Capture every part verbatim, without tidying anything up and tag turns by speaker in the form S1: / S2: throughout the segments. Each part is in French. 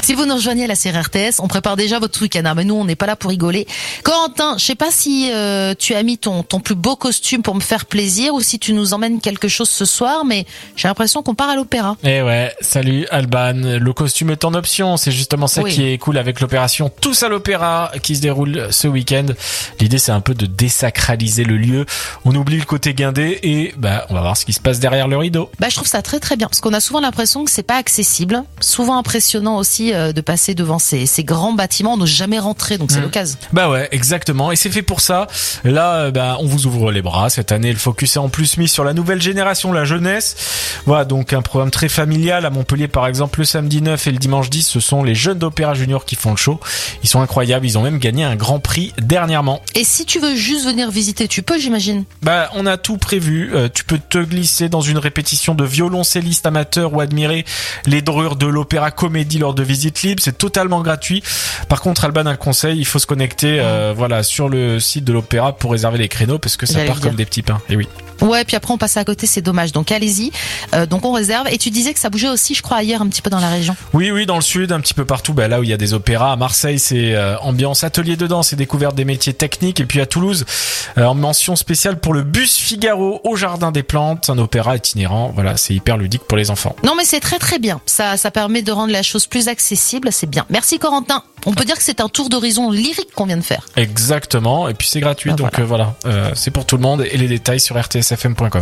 S1: Si vous nous rejoignez à la série R T S, on prépare déjà votre week-end. Ah, mais nous, on n'est pas là pour rigoler. Corentin, je sais pas si euh, tu as mis ton ton plus beau costume pour me faire plaisir ou si tu nous emmènes quelque chose ce soir, mais j'ai l'impression qu'on part à l'opéra.
S2: Eh ouais, salut Alban. Le costume est en option. C'est justement ça oui. qui est cool avec l'opération Tous à l'Opéra qui se déroule ce week-end. L'idée, c'est un peu de désacraliser le lieu. On oublie le côté guindé et bah on va voir ce qui se passe derrière le rideau.
S1: Bah je trouve ça très très bien parce qu'on a souvent l'impression que c'est pas accessible. Souvent impressionnant aussi euh, de passer devant ces, ces grands bâtiments. On n'ose jamais rentrer, donc c'est mmh. l'occasion.
S2: Bah ouais, exactement. Et c'est fait pour ça. Là, bah on vous ouvre les bras. Cette année, le focus est en plus mis sur la nouvelle génération, la jeunesse. Voilà, donc un programme très familial. À Montpellier, par exemple, le samedi neuf et le dimanche dix, ce sont les jeunes d'Opéra Junior qui font le show. Ils sont incroyables. Ils ont même gagné un grand prix dernièrement.
S1: Et si tu veux juste venir visiter, tu peux, j'imagine.
S2: Bah, on a tout prévu. Euh, tu peux te glisser dans une répétition de violoncelliste amateur ou admirer les dorures de l'Opéra Comédie lors de visites libres. C'est totalement gratuit. Par contre, Alban a le conseil, il faut se connecter, euh, voilà, sur le site de l'Opéra pour réserver les créneaux parce que ça
S1: J'allais
S2: part comme des petits pains. Et oui.
S1: Ouais, puis après on passe à côté, c'est dommage. Donc allez-y. Euh, donc on réserve. Et tu disais que ça bougeait aussi, je crois, ailleurs un petit peu dans la région.
S2: Oui, oui, dans le sud, un petit peu partout. Bah là où il y a des opéras, à Marseille, c'est euh, ambiance atelier de danse et découverte des métiers techniques. Et puis à Toulouse, euh, en mention spéciale pour le Bus Figaro au Jardin des Plantes, un opéra itinérant. Voilà, c'est hyper ludique pour les enfants.
S1: Non, mais c'est très très bien. Ça, ça permet de rendre la chose plus accessible. C'est bien. Merci Corentin. On peut dire que c'est un tour d'horizon lyrique qu'on vient de faire.
S2: Exactement. Et puis c'est gratuit,
S1: bah,
S2: donc voilà, euh, voilà. Euh, c'est pour tout le monde. Et les détails sur r t s f m point com.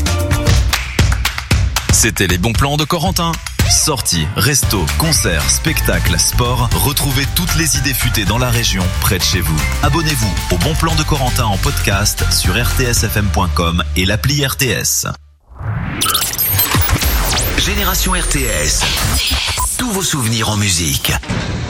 S3: C'était les bons plans de Corentin. Sorties, restos, concerts, spectacles, sport. Retrouvez toutes les idées futées dans la région, près de chez vous. Abonnez-vous au Bon Plan de Corentin en podcast sur r t s f m point com et l'appli R T S. Génération R T S. Tous vos souvenirs en musique.